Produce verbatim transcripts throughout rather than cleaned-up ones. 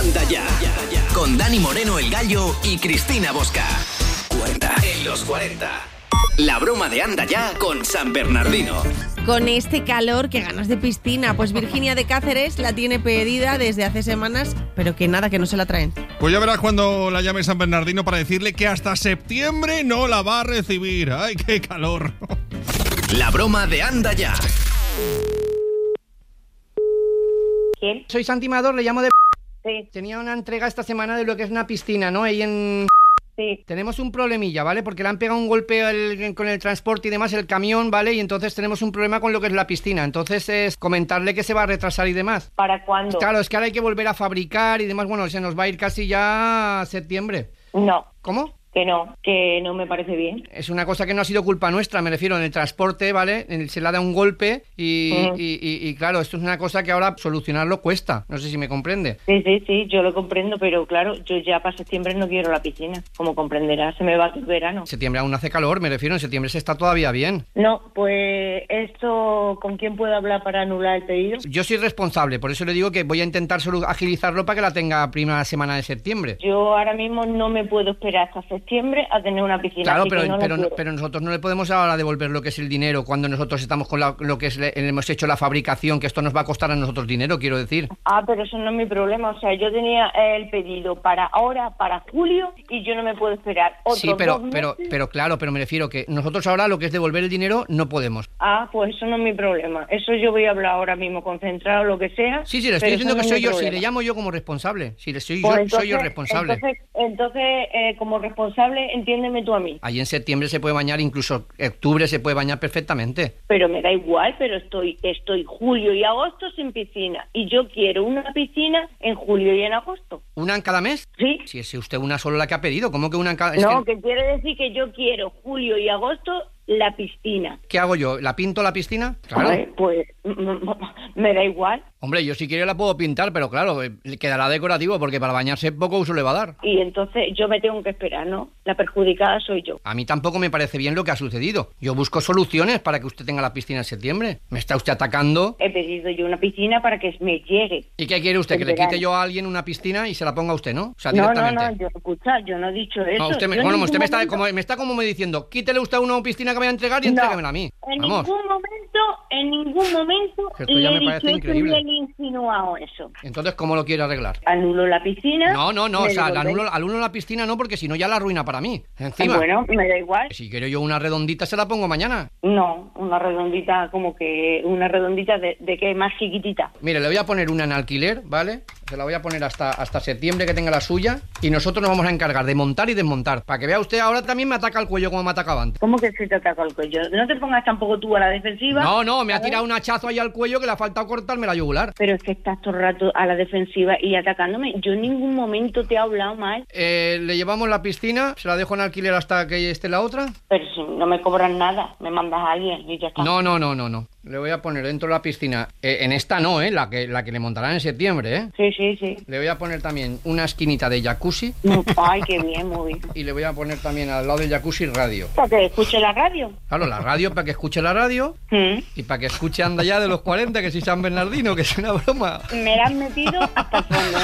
Anda Ya, con Dani Moreno el Gallo y Cristina Bosca. cuarenta en los cuarenta. La broma de Anda Ya con San Bernardino. Con este calor, qué ganas de piscina. Pues Virginia de Cáceres la tiene pedida desde hace semanas, pero que nada, que no se la traen. Pues ya verás cuando la llame San Bernardino para decirle que hasta septiembre no la va a recibir. ¡Ay, qué calor! La broma de Anda Ya. ¿Quién? Soy Santi Mador, le llamo de... Sí, Tenía una entrega esta semana de lo que es una piscina, ¿no? Ahí en... sí. Tenemos un problemilla, ¿vale? Porque le han pegado un golpe al- con el transporte y demás, el camión, ¿vale? Y entonces tenemos un problema con lo que es la piscina. Entonces es comentarle que se va a retrasar y demás. ¿Para cuándo? Claro, es que ahora hay que volver a fabricar y demás. Bueno, se nos va a ir casi ya a septiembre. No, ¿Cómo? que no, que no me parece bien. Es una cosa que no ha sido culpa nuestra, me refiero, en el transporte, ¿vale? En el- se le ha dado un golpe y, Mm. y, y- y, claro, esto es una cosa que ahora solucionarlo cuesta. No sé si me comprende. Sí, sí, sí, yo lo comprendo, pero claro, yo ya para septiembre no quiero la piscina. Como comprenderás, se me va el verano. En septiembre aún hace calor, me refiero, en septiembre se está todavía bien. No, pues esto, ¿con quién puedo hablar para anular el pedido? Yo soy responsable, por eso le digo que voy a intentar solu- agilizarlo para que la tenga primera semana de septiembre. Yo ahora mismo no me puedo esperar hasta septiembre a tener una piscina. Claro, así pero, que no la pero, quiero. pero nosotros no le podemos ahora devolver lo que es el dinero cuando nosotros estamos con la- lo que es le- hemos hecho la fabricación, que esto nos va a costar a nosotros dinero, quiero decir. Ah, pero eso no es mi problema. O sea, yo tenía el pedido para ahora, para julio, y yo no me puedo esperar otros Sí, pero, dos pero, meses. pero claro, pero me refiero que nosotros ahora lo que es devolver el dinero no podemos. Ah, pues eso no es mi problema. Eso yo voy a hablar ahora mismo, concentrado, lo que sea. Sí, sí, le estoy pero diciendo eso que no es soy mi yo, si problema. le llamo yo como responsable, si le soy Pues yo, entonces, soy yo responsable. Entonces, entonces eh, como responsable, entiéndeme tú a mí. Ahí en septiembre se puede bañar, incluso octubre se puede bañar perfectamente. Pero me da igual, pero estoy estoy julio y agosto sin piscina. Y yo quiero una piscina en julio y en agosto. ¿Una en cada mes? ¿Sí? Si es usted una sola la que ha pedido, ¿cómo que una en cada...? Es No, que- que quiere decir que yo quiero julio y agosto la piscina. ¿Qué hago yo? ¿La pinto la piscina? Claro. Ay, pues me da igual. Hombre, yo si quiere la puedo pintar, pero claro, eh, quedará decorativo porque para bañarse poco uso le va a dar. Y entonces yo me tengo que esperar, ¿no? La perjudicada soy yo. A mí tampoco me parece bien lo que ha sucedido. Yo busco soluciones para que usted tenga la piscina en septiembre. Me está usted atacando. He pedido yo una piscina para que me llegue. ¿Y qué quiere usted? En ¿Que le verano. quite yo a alguien una piscina y se la ponga a usted, no? O sea, No, no, directamente. no, yo, escucha, yo no he dicho eso. No, usted me, Yo en bueno, ningún usted me está, momento- como, me está como me diciendo, quítele usted una piscina que me va a entregar y No, entréguemela a mí. En Vamos. ningún momento, en ningún momento Que esto ya le me he parece dicho eso increíble. ni le he insinuado eso. Entonces, ¿cómo lo quiere arreglar? Anulo la piscina. No, no, no, o me sea, la devolvéis- anulo, anulo la piscina no, porque si no ya la arruina para mí. Encima, Bueno, me da igual. si quiero yo una redondita se la pongo mañana. No, una redondita, como que una redondita de, de que más chiquitita. Mire, le voy a poner una en alquiler, ¿vale? Se la voy a poner hasta, hasta septiembre que tenga la suya y nosotros nos vamos a encargar de montar y desmontar. Para que vea usted, ahora también me ataca el cuello como me atacaba antes. ¿Cómo que se te ataca el cuello? No te pongas tampoco tú a la defensiva. No, no, me ha A ver. tirado un hachazo ahí al cuello que le ha faltado cortarme la yugular. Pero es que estás todo el rato a la defensiva y atacándome. Yo en ningún momento te he hablado mal. Eh, le llevamos la piscina, se la dejo en alquiler hasta que esté la otra. Pero si no me cobran nada, me mandas a alguien y ya está. No, no, no, no, no. Le voy a poner dentro de la piscina, eh, en esta no, ¿eh? La que, la que le montarán en septiembre, ¿eh? Sí, sí, sí. Le voy a poner también una esquinita de jacuzzi Ay, qué bien, muy bien. y le voy a poner también al lado del jacuzzi radio. Para que escuche la radio. Claro, la radio para que escuche la radio Mm. y para que escuche Anda Ya de los cuarenta, que si San Bernardino, que es una broma. Me la has metido hasta el fondo,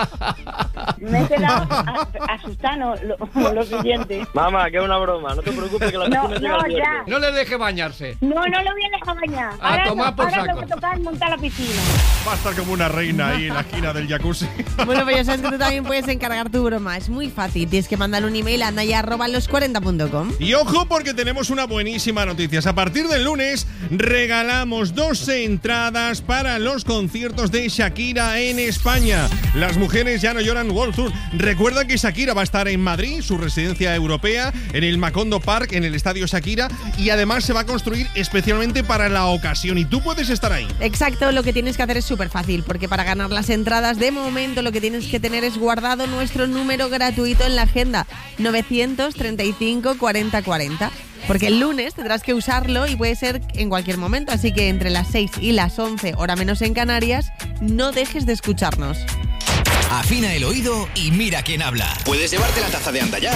¿eh? Me he quedado a- asustado, lo, lo siguiente. Mamá, que es una broma, no te preocupes que la No, piscina llega no, el viernes. ya. No le deje bañarse. No, no lo voy a dejar bañar. A Ahora, tomar no, por ahora saco. lo que toca es montar la piscina. Va a estar como una reina ahí en la esquina del jacuzzi. Bueno, pues ya sabes que tú también puedes encargar tu broma. Es muy fácil. Tienes que mandar un email a andaya arroba los cuarenta punto com. Y ojo porque tenemos una buenísima noticia. A partir del lunes regalamos dos entradas para los conciertos de Shakira en España. Las mujeres ya no lloran World Tour. Recuerda que Shakira va a estar en Madrid, su residencia europea, en el Macondo Park, en el Estadio Shakira, y además se va a construir especialmente para la ocasión. Y tú puedes estar ahí. Exacto, lo que tienes que hacer es súper fácil, porque para ganar las entradas de momento lo que tienes que tener es guardado nuestro número gratuito en la agenda, novecientos treinta y cinco cuarenta cuarenta. Porque el lunes tendrás que usarlo y puede ser en cualquier momento, así que entre las seis y las once, hora menos en Canarias, no dejes de escucharnos. Afina el oído y mira quién habla. Puedes llevarte la taza de Anda Ya